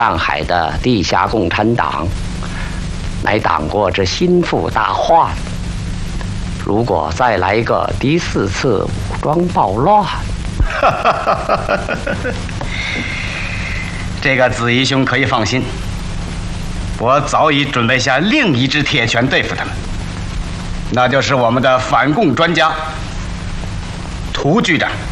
上海的地下共产党乃党国之心腹大患。如果再来一个第4次武装暴乱， 这个子怡兄可以放心，我早已准备下另一只铁拳对付他们，那就是我们的反共专家涂局长。